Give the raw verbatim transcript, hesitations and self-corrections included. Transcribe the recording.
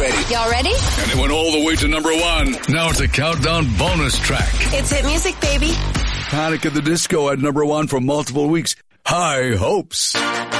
ready. Y'all ready? And it went all the way to number one. Now it's a countdown bonus track. It's hit music, baby. Panic at the Disco at number one for multiple weeks. High Hopes.